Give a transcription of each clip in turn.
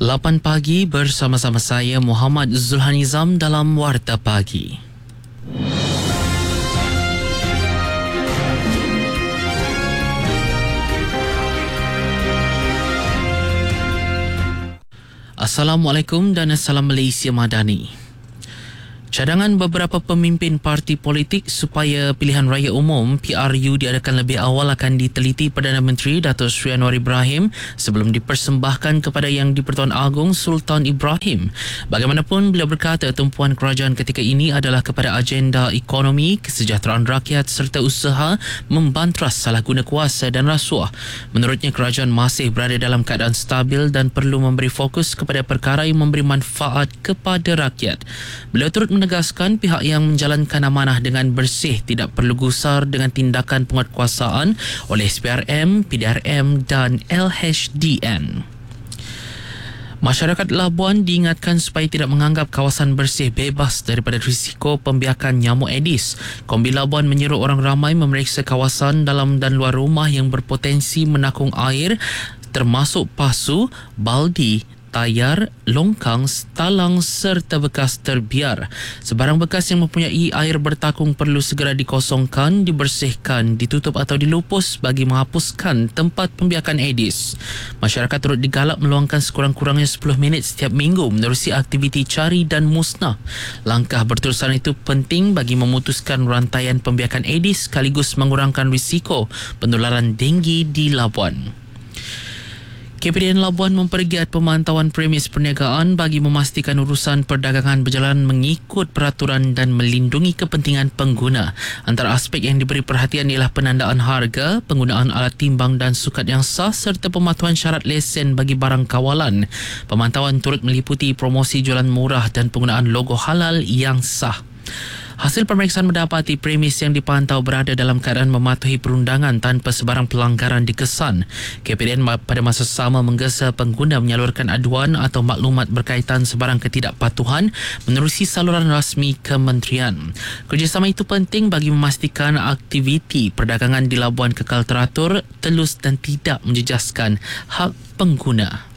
8 pagi bersama-sama saya Muhammad Zulhanizam dalam Warta Pagi. Assalamualaikum dan Assalam Malaysia Madani. Cadangan beberapa pemimpin parti politik supaya pilihan raya umum PRU diadakan lebih awal akan diteliti Perdana Menteri Datuk Seri Anwar Ibrahim sebelum dipersembahkan kepada Yang di-Pertuan Agong Sultan Ibrahim. Bagaimanapun, beliau berkata tumpuan kerajaan ketika ini adalah kepada agenda ekonomi, kesejahteraan rakyat serta usaha membantras salah guna kuasa dan rasuah. Menurutnya, kerajaan masih berada dalam keadaan stabil dan perlu memberi fokus kepada perkara yang memberi manfaat kepada rakyat. Beliau turut menegaskan pihak yang menjalankan amanah dengan bersih tidak perlu gusar dengan tindakan penguatkuasaan oleh SPRM, PDRM dan LHDN. Masyarakat Labuan diingatkan supaya tidak menganggap kawasan bersih bebas daripada risiko pembiakan nyamuk Aedes. Kombi Labuan menyeru orang ramai memeriksa kawasan dalam dan luar rumah yang berpotensi menakung air termasuk pasu, baldi, tayar, longkang, talang serta bekas terbiar. Sebarang bekas yang mempunyai air bertakung perlu segera dikosongkan, dibersihkan, ditutup atau dilupus bagi menghapuskan tempat pembiakan Aedes. Masyarakat turut digalak meluangkan sekurang-kurangnya 10 minit setiap minggu menerusi aktiviti cari dan musnah. Langkah berterusan itu penting bagi memutuskan rantaian pembiakan Aedes sekaligus mengurangkan risiko penularan denggi di Labuan. KPDN Labuan mempergiat pemantauan premis perniagaan bagi memastikan urusan perdagangan berjalan mengikut peraturan dan melindungi kepentingan pengguna. Antara aspek yang diberi perhatian ialah penandaan harga, penggunaan alat timbang dan sukat yang sah serta pematuhan syarat lesen bagi barang kawalan. Pemantauan turut meliputi promosi jualan murah dan penggunaan logo halal yang sah. Hasil pemeriksaan mendapati premis yang dipantau berada dalam keadaan mematuhi perundangan tanpa sebarang pelanggaran dikesan. KPDN pada masa sama menggesa pengguna menyalurkan aduan atau maklumat berkaitan sebarang ketidakpatuhan menerusi saluran rasmi kementerian. Kerjasama itu penting bagi memastikan aktiviti perdagangan di Labuan kekal teratur, telus dan tidak menjejaskan hak pengguna.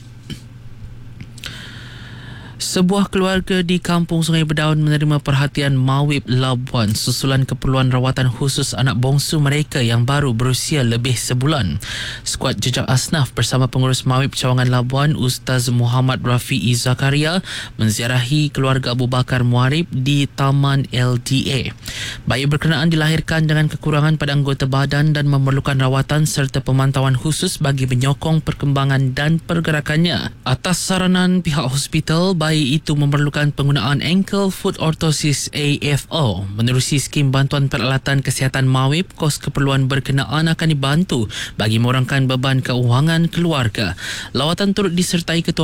Sebuah keluarga di Kampung Sungai Bedaun menerima perhatian Mawib Labuan susulan keperluan rawatan khusus anak bongsu mereka yang baru berusia lebih sebulan. Skuad Jejak Asnaf bersama pengurus Mawib Cawangan Labuan Ustaz Muhammad Rafi'i Zakaria menziarahi keluarga Abu Bakar Muarib di Taman LDA. Bayi berkenaan dilahirkan dengan kekurangan pada anggota badan dan memerlukan rawatan serta pemantauan khusus bagi menyokong perkembangan dan pergerakannya. Atas saranan pihak hospital, bayi itu memerlukan penggunaan ankle foot orthosis AFO. Menerusi skim bantuan peralatan kesihatan Mawib, kos keperluan berkenaan akan dibantu bagi mengurangkan beban keuangan keluarga. Lawatan turut disertai Ketua